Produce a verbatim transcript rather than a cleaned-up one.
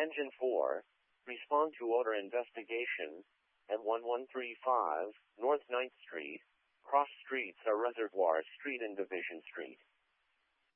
Engine four, respond to order investigation at one one three five North ninth Street, cross streets are Reservoir Street and Division Street.